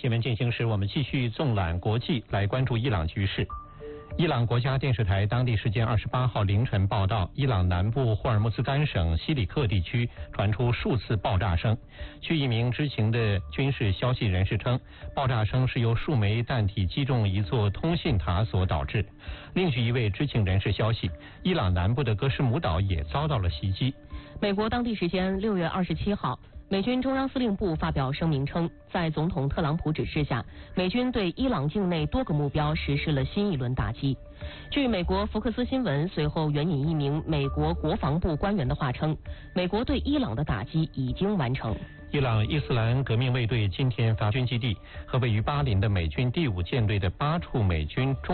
新闻进行时，我们继续纵览国际，来关注伊朗局势。伊朗国家电视台当地时间28号凌晨报道，伊朗南部霍尔木兹干省西里克地区传出数次爆炸声。据一名知情的军事消息人士称，爆炸声是由数枚弹体击中一座通信塔所导致。另据一位知情人士消息，伊朗南部的格什姆岛也遭到了袭击。 美国当地时间6月27号。美军中央司令部发表声明称，在总统特朗普指示下，美军对伊朗境内多个目标实施了新一轮打击。据美国福克斯新闻随后援引一名美国国防部官员的话称，美国对伊朗的打击已经完成。 伊朗伊斯兰革命卫队今天发军基地和位于巴林的美军第5舰队的8处美军